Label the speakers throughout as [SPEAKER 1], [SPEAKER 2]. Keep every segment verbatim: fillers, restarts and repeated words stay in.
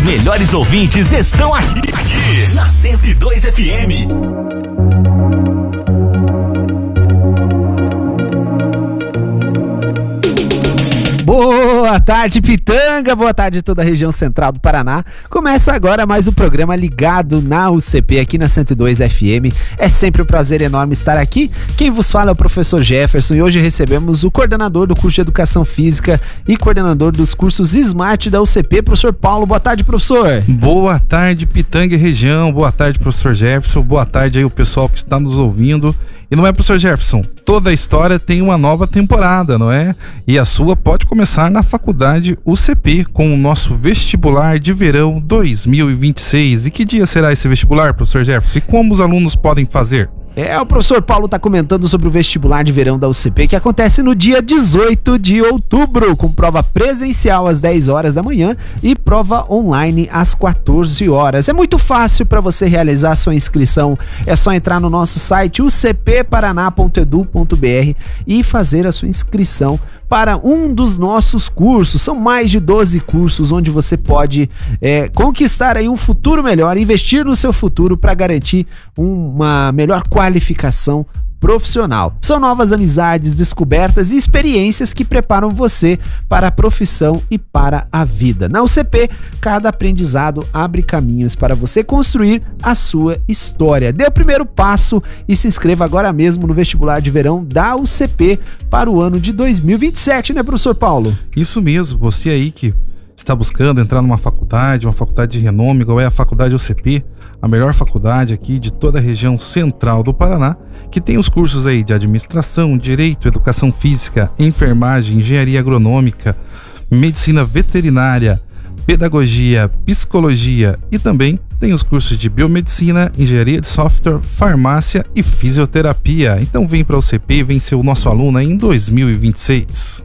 [SPEAKER 1] melhores ouvintes estão aqui, aqui na cento e dois F M.
[SPEAKER 2] Boa tarde, Pitanga, boa tarde toda a região central do Paraná. Começa agora mais um programa ligado na U C P aqui na cento e dois F M. É sempre um prazer enorme estar aqui. Quem vos fala é o professor Jefferson e hoje recebemos o coordenador do curso de Educação Física e coordenador dos cursos Smart da U C P, professor Paulo. Boa tarde, professor.
[SPEAKER 3] Boa tarde, Pitanga e região. Boa tarde, professor Jefferson. Boa tarde aí o pessoal que está nos ouvindo. E não é, professor Jefferson, toda a história tem uma nova temporada, não é? E a sua pode começar na faculdade U C P com o nosso vestibular de verão dois mil e vinte e seis. E que dia será esse vestibular, professor Jefferson? E como os alunos podem fazer?
[SPEAKER 2] É, o professor Paulo está comentando sobre o vestibular de verão da U C P, que acontece no dia dezoito de outubro, com prova presencial às dez horas da manhã e prova online às quatorze horas. É muito fácil para você realizar a sua inscrição, é só entrar no nosso site u c p paraná ponto e d u ponto b r e fazer a sua inscrição para um dos nossos cursos. São mais de doze cursos onde você pode é, conquistar aí um futuro melhor, investir no seu futuro para garantir uma melhor qualificação profissional. São novas amizades, descobertas e experiências que preparam você para a profissão e para a vida. Na U C P, cada aprendizado abre caminhos para você construir a sua história. Dê o primeiro passo e se inscreva agora mesmo no vestibular de verão da U C P para o ano de dois mil e vinte e sete, né, professor Paulo?
[SPEAKER 3] Isso mesmo, você aí que está buscando entrar numa faculdade, uma faculdade de renome, igual é a faculdade U C P, a melhor faculdade aqui de toda a região central do Paraná, que tem os cursos aí de administração, direito, educação física, enfermagem, engenharia agronômica, medicina veterinária, pedagogia, psicologia e também tem os cursos de biomedicina, engenharia de software, farmácia e fisioterapia. Então vem para a U C P e vem ser o nosso aluno aí em dois mil e vinte e seis.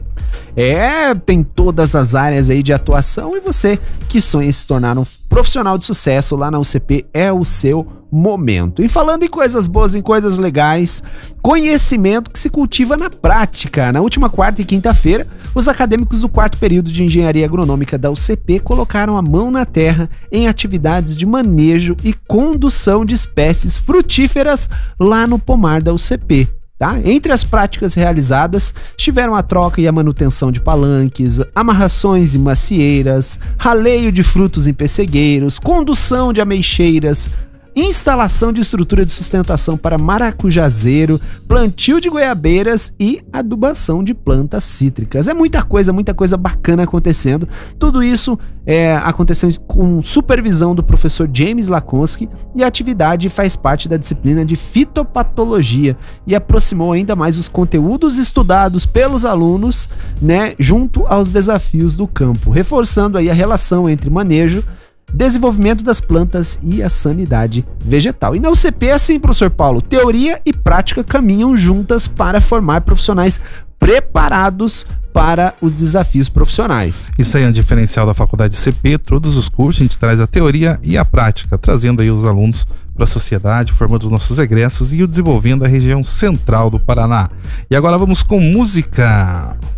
[SPEAKER 2] É, tem todas as áreas aí de atuação e você que sonha se tornar um profissional de sucesso lá na U C P é o seu momento. E falando em coisas boas, em coisas legais, conhecimento que se cultiva na prática. Na última quarta e quinta-feira, os acadêmicos do quarto período de Engenharia Agronômica da U C P colocaram a mão na terra em atividades de manejo e condução de espécies frutíferas lá no pomar da U C P. Tá? Entre as práticas realizadas, tiveram a troca e a manutenção de palanques, amarrações e macieiras, raleio de frutos em pessegueiros, condução de ameixeiras, instalação de estrutura de sustentação para maracujazeiro, plantio de goiabeiras e adubação de plantas cítricas. É muita coisa, muita coisa bacana acontecendo. Tudo isso é, aconteceu com supervisão do professor James Lakonski e a atividade faz parte da disciplina de fitopatologia e aproximou ainda mais os conteúdos estudados pelos alunos, né, junto aos desafios do campo, reforçando aí a relação entre manejo, desenvolvimento das plantas e a sanidade vegetal. E na U C P é assim, professor Paulo, teoria e prática caminham juntas para formar profissionais preparados para os desafios profissionais.
[SPEAKER 3] Isso aí é um diferencial da faculdade U C P, todos os cursos a gente traz a teoria e a prática, trazendo aí os alunos para a sociedade, formando os nossos egressos e o desenvolvendo a região central do Paraná. E agora vamos com música.